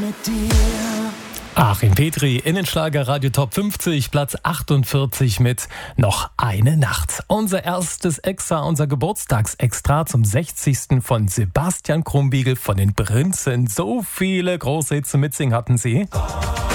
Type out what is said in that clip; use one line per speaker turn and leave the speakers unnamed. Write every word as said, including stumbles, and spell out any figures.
Mit dir.
Achim Petri, Innenschlager Radio Top fünfzig, Platz achtundvierzig mit Noch eine Nacht. Unser erstes Extra, unser Geburtstagsextra zum sechzigsten von Sebastian Krumbiegel von den Prinzen. So viele große Hits zum Mitsingen hatten sie.